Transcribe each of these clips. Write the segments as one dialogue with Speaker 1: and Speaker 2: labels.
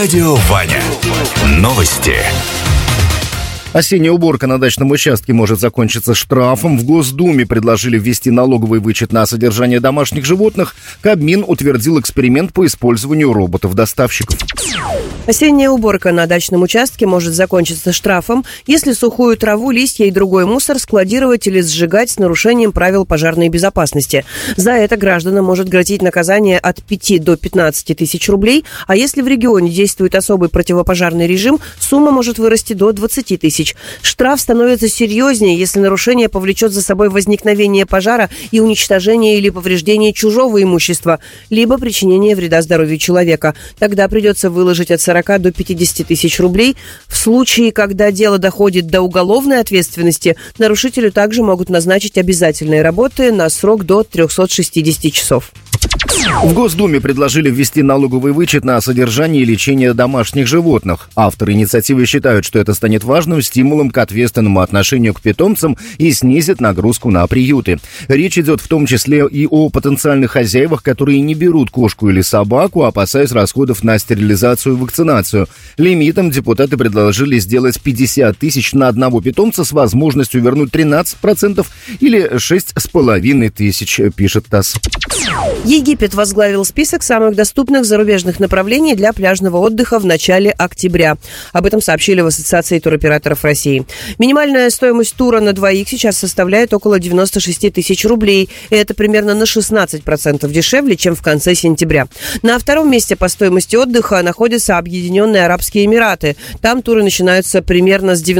Speaker 1: Радио Ваня. Новости.
Speaker 2: Осенняя уборка на дачном участке может закончиться штрафом. В Госдуме предложили ввести налоговый вычет на содержание домашних животных. Кабмин утвердил эксперимент по использованию роботов-доставщиков.
Speaker 3: Осенняя уборка на дачном участке может закончиться штрафом, если сухую траву, листья и другой мусор складировать или сжигать с нарушением правил пожарной безопасности. За это гражданам может грозить наказание от 5 до 15 тысяч рублей, а если в регионе действует особый противопожарный режим, сумма может вырасти до 20 тысяч. Штраф становится серьезнее, если нарушение повлечет за собой возникновение пожара и уничтожение или повреждение чужого имущества, либо причинение вреда здоровью человека. Тогда придется выложить от 40 до 50 тысяч рублей. В случае, когда дело доходит до уголовной ответственности, нарушителю также могут назначить обязательные работы на срок до 360 часов.
Speaker 2: В Госдуме предложили ввести налоговый вычет на содержание и лечение домашних животных. Авторы инициативы считают, что это станет важным стимулом к ответственному отношению к питомцам и снизит нагрузку на приюты. Речь идет в том числе и о потенциальных хозяевах, которые не берут кошку или собаку, опасаясь расходов на стерилизацию и вакцинацию. Лимитом депутаты предложили сделать 50 тысяч на одного питомца с возможностью вернуть 13% или 6,5 тысяч, пишет ТАСС.
Speaker 3: Египет возглавил список самых доступных зарубежных направлений для пляжного отдыха в начале октября. Об этом сообщили в Ассоциации туроператоров России. Минимальная стоимость тура на двоих сейчас составляет около 96 тысяч рублей. И это примерно на 16% дешевле, чем в конце сентября. На втором месте по стоимости отдыха находятся Объединенные Арабские Эмираты. Там туры начинаются примерно с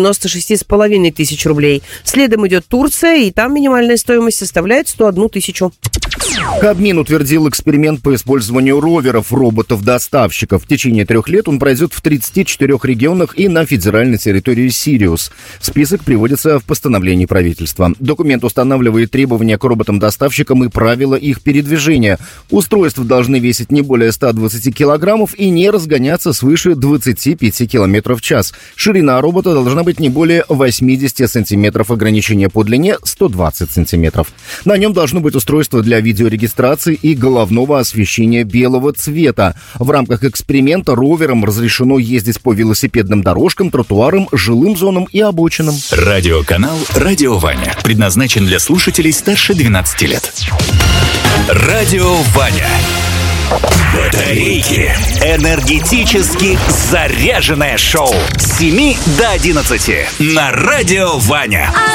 Speaker 3: 96,5 тысяч рублей. Следом идет Турция, и там минимальная стоимость составляет 101 тысячу.
Speaker 2: Кабмин утвердил эксперимент по использованию роверов, роботов-доставщиков. В течение 3 лет он пройдет в 34 регионах и на федеральной территории Сириус. Список приводится в постановлении правительства. Документ устанавливает требования к роботам-доставщикам и правила их передвижения. Устройства должны весить не более 120 килограммов и не разгоняться свыше 25 километров в час. Ширина робота должна быть не более 80 сантиметров, ограничение по длине 120 сантиметров. На нем должно быть устройство для видеорегистрации и головного освещения белого цвета. В рамках эксперимента роверам разрешено ездить по велосипедным дорожкам, тротуарам, жилым зонам и обочинам.
Speaker 1: Радиоканал «Радио Ваня» предназначен для слушателей старше 12 лет. Радио Ваня. Батарейки. Энергетически заряженное шоу с 7 до 11 на Радио Ваня.